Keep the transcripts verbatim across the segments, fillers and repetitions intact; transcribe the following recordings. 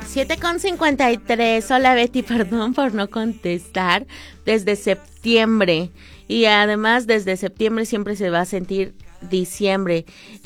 siete con cincuenta y tres. Hola Betty, perdón por no contestar desde septiembre. Y además desde septiembre siempre se va a sentir diciembre.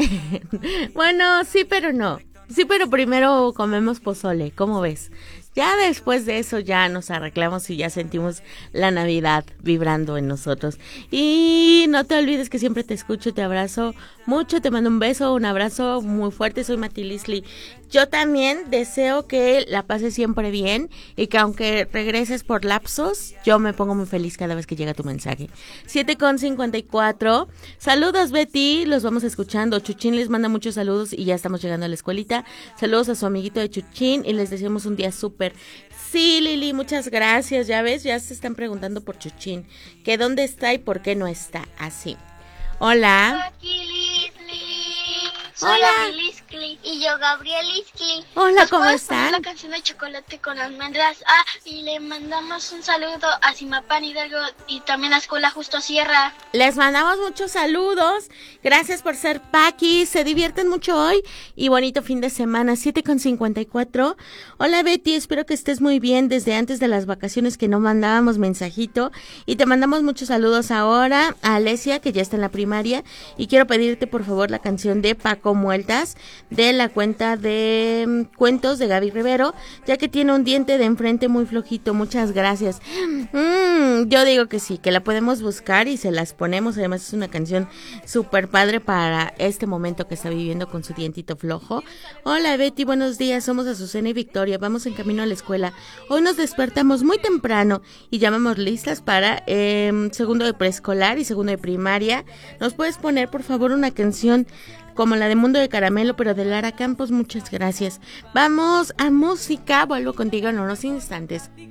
Bueno, sí, pero no. Sí, pero primero comemos pozole, ¿cómo ves? Ya después de eso ya nos arreglamos y ya sentimos la Navidad vibrando en nosotros. Y no te olvides que siempre te escucho, te abrazo mucho, te mando un beso, un abrazo muy fuerte. Soy Mati Lisli. Yo también deseo que la pases siempre bien y que aunque regreses por lapsos, yo me pongo muy feliz cada vez que llega tu mensaje. siete con cincuenta y cuatro. Saludos, Betty, los vamos escuchando. Chuchín les manda muchos saludos y ya estamos llegando a la escuelita. Saludos a su amiguito de Chuchín y les deseamos un día súper. Sí, Lili, muchas gracias. Ya ves, ya se están preguntando por Chuchín, que dónde está y por qué no está. Así. Hola. Aquí Lisli. Soy Hola. Gaby Lisli y yo Gabriel Lisli. Hola, ¿cómo puedes están? poner la canción de Chocolate con almendras. Ah, y le mandamos un saludo a Simapán Hidalgo y también a Escuela Justo Sierra. Les mandamos muchos saludos. Gracias por ser Paqui. Se divierten mucho hoy y bonito fin de semana. siete con cincuenta y cuatro. Hola Betty, espero que estés muy bien desde antes de las vacaciones que no mandábamos mensajito. Y te mandamos muchos saludos ahora a Alesia, que ya está en la primaria. Y quiero pedirte por favor la canción de Paco Mueltas de la cuenta de um, cuentos de Gaby Rivero, ya que tiene un diente de enfrente muy flojito. Muchas gracias. Mm, yo digo que sí, que la podemos buscar y se las ponemos. Además es una canción súper padre para este momento que está viviendo con su dientito flojo. Hola Betty, buenos días, somos Azucena y Victoria, vamos en camino a la escuela. Hoy nos despertamos muy temprano y ya vamos listas para eh, segundo de preescolar y segundo de primaria. ¿Nos puedes poner por favor una canción como la de Mundo de Caramelo, pero de Lara Campos? Muchas gracias. Vamos a música, vuelvo contigo en unos instantes.